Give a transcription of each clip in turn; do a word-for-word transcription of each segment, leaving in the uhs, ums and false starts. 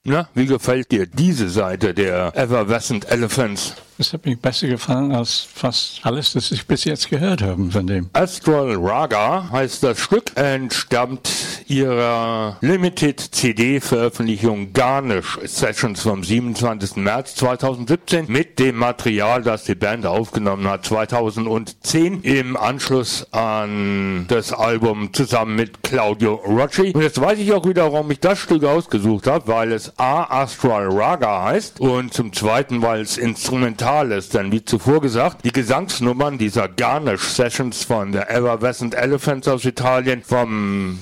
Na, wie gefällt dir diese Seite der Effervescent Elephants? Das hat mir besser gefallen als fast alles, das ich bis jetzt gehört habe von dem. Astral Raga heißt das Stück, entstammt ihrer Limited-C D-Veröffentlichung Garnish Sessions vom siebenundzwanzigsten März zweitausendsiebzehn mit dem Material, das die Band aufgenommen hat zweitausendzehn im Anschluss an das Album zusammen mit Claudio Rocci. Und jetzt weiß ich auch wieder, warum ich das Stück ausgesucht habe, weil es A. Astral Raga heißt und zum Zweiten, weil es instrumental ist, denn wie zuvor gesagt, die Gesangsnummern dieser Garnish Sessions von der Effervescent Elephants aus Italien, vom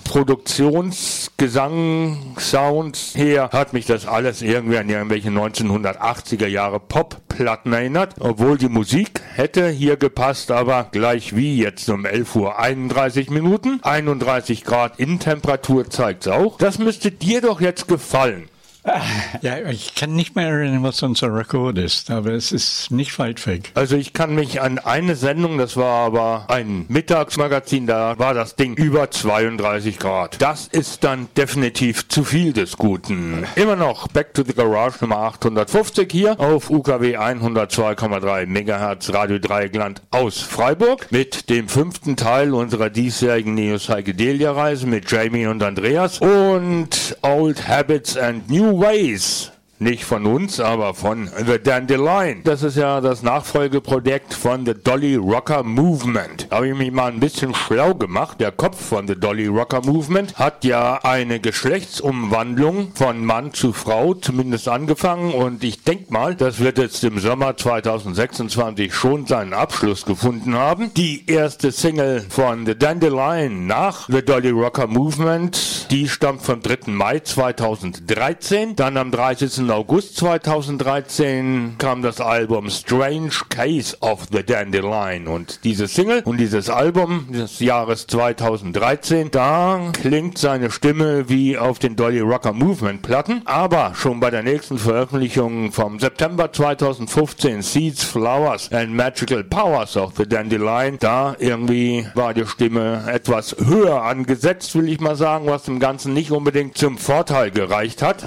Produktionsgesang-Sound her, hat mich das alles irgendwie an irgendwelche neunzehnhundertachtziger Jahre Pop-Platten erinnert, obwohl die Musik hätte hier gepasst, aber gleich wie jetzt um elf Uhr einunddreißig Minuten, einunddreißig Grad Innentemperatur zeigt's auch. Das müsste dir doch jetzt gefallen. Ja, ich kann nicht mehr erinnern, was unser Rekord ist, aber es ist nicht weit weg. Also ich kann mich an eine Sendung, das war aber ein Mittagsmagazin, da war das Ding über zweiunddreißig Grad. Das ist dann definitiv zu viel des Guten. Immer noch Back to the Garage Nummer achthundertfünfzig hier auf U K W hundertzwei Komma drei Megahertz Radio Dreieckland aus Freiburg mit dem fünften Teil unserer diesjährigen Neo-Psychedelia-Reise mit Jamie und Andreas und Old Habits and New Ways. Nicht von uns, aber von The Dandelion. Das ist ja das Nachfolgeprojekt von The Dolly Rocker Movement. Da habe ich mich mal ein bisschen schlau gemacht. Der Kopf von The Dolly Rocker Movement hat ja eine Geschlechtsumwandlung von Mann zu Frau zumindest angefangen und ich denke mal, das wird jetzt im Sommer zweitausendsechsundzwanzig schon seinen Abschluss gefunden haben. Die erste Single von The Dandelion nach The Dolly Rocker Movement, die stammt vom dritten Mai zweitausenddreizehn. Dann am dreißigsten August zweitausenddreizehn kam das Album Strange Case of the Dandelion und diese Single und dieses Album des Jahres zweitausenddreizehn, da klingt seine Stimme wie auf den Dolly Rocker Movement Platten, aber schon bei der nächsten Veröffentlichung vom September zweitausendfünfzehn, Seeds, Flowers and Magical Powers of the Dandelion, da irgendwie war die Stimme etwas höher angesetzt, will ich mal sagen, was dem Ganzen nicht unbedingt zum Vorteil gereicht hat.